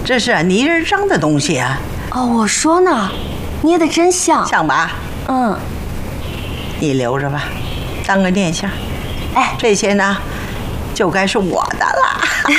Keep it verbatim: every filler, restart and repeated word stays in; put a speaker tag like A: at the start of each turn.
A: 这是泥人张的东西啊。
B: 哦，我说呢，捏得真像。
A: 像吧？
B: 嗯，
A: 你留着吧，当个念想。
B: 哎，
A: 这些呢，就该是我的了。